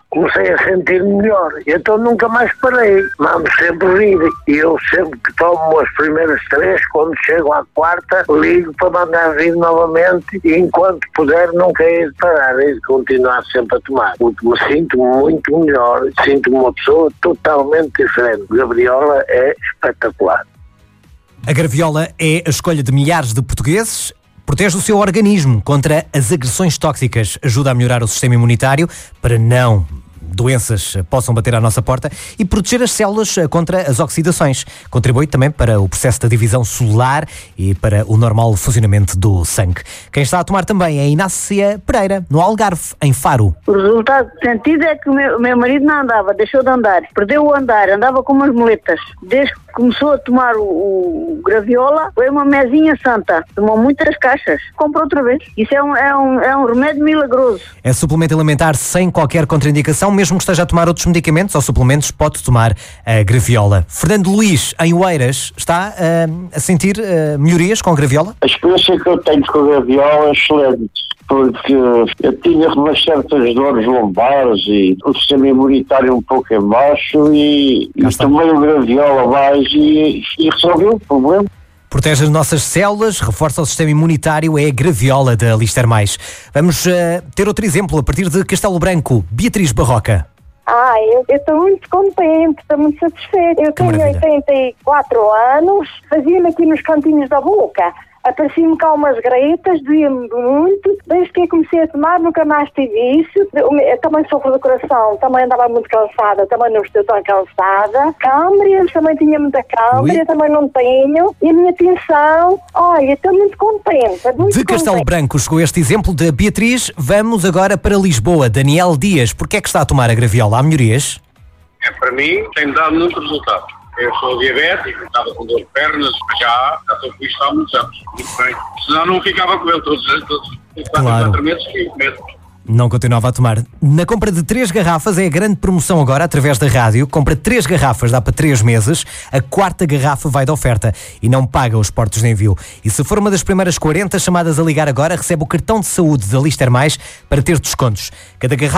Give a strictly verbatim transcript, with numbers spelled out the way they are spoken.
comecei a sentir-me melhor. Então nunca mais parei. Vamos sempre vir. E eu sempre que tomo as primeiras três, quando chego à quarta, ligo para mandar vir novamente e enquanto puder nunca hei de parar, hei de continuar sempre a tomar. Porque me sinto muito melhor, sinto-me uma pessoa totalmente diferente. Graviola é espetacular. A graviola é a escolha de milhares de portugueses. Protege o seu organismo contra as agressões tóxicas, ajuda a melhorar o sistema imunitário para não doenças possam bater à nossa porta e proteger as células contra as oxidações. Contribui também para o processo da divisão celular e para o normal funcionamento do sangue. Quem está a tomar também é a Inácia Pereira, no Algarve, em Faro. O resultado sentido é que o meu, meu marido não andava, deixou de andar, perdeu o andar, andava com umas muletas. Desde que começou a tomar o, o graviola, foi uma mesinha santa. Tomou muitas caixas, comprou outra vez. Isso é um, é um, é um remédio milagroso. É suplemento alimentar sem qualquer contraindicação, mesmo que esteja a tomar outros medicamentos ou suplementos, pode tomar a graviola. Fernando Luís, em Oeiras, está uh, a sentir uh, melhorias com a graviola? A experiência que eu tenho com a graviola é excelente, porque eu tinha umas certas dores lombares e o sistema imunitário um pouco em baixo e, e tomei o graviola mais e, e resolveu o problema. Protege as nossas células, reforça o sistema imunitário, é a graviola da Lister Mais. Vamos uh, ter outro exemplo a partir de Castelo Branco. Beatriz Barroca. Ah, eu estou muito contente, estou muito satisfeita. Eu Que tenho maravilha. oitenta e quatro anos, fazia-me aqui nos cantinhos da boca. Apareciam-me cá umas gretas, doía-me muito. Desde que eu comecei a tomar, nunca mais tive isso. Eu também sofro do coração, também andava muito cansada, também não estou tão cansada. Câmara, também tinha muita câmara, também não tenho. E a minha tensão, olha, estou muito contente. Muito De Castelo contente. Branco chegou este exemplo da Beatriz. Vamos agora para Lisboa. Daniel Dias, porquê é que está a tomar a graviola? Há melhorias? É, para mim, tem dado muito resultado. Eu sou diabético, estava com dor de pernas, mas já, já estou com isto há muitos anos. Muito bem. Senão não ficava com ele todos os todos, Claro. quatro meses, cinco meses. Não continuava a tomar. Na compra de três garrafas, é a grande promoção agora, através da rádio. Compra três garrafas, dá para três meses. A quarta garrafa vai de oferta e não paga os portos de envio. E se for uma das primeiras quarenta chamadas a ligar agora, recebe o cartão de saúde da Lister Mais para ter descontos. Cada garrafa